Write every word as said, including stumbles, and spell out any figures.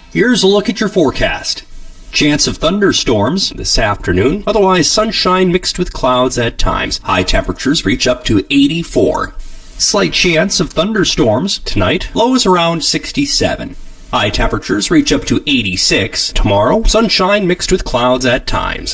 Here's a look at your forecast. Chance of thunderstorms this afternoon, otherwise sunshine mixed with clouds at times. High temperatures reach up to eighty-four. Slight chance of thunderstorms tonight, lows around sixty-seven. High temperatures reach up to eighty-six. Tomorrow, sunshine mixed with clouds at times.